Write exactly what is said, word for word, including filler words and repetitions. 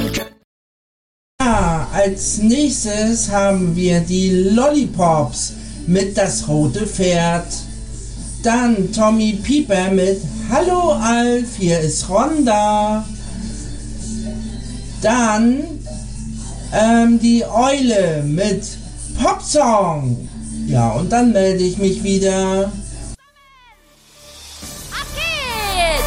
Ja, als nächstes haben wir die Lollipops mit Das rote Pferd. Dann Tommy Pieper mit Hallo Alf, hier ist Rhonda. Dann ähm, die Eule mit Popsong. Ja, und dann melde ich mich wieder.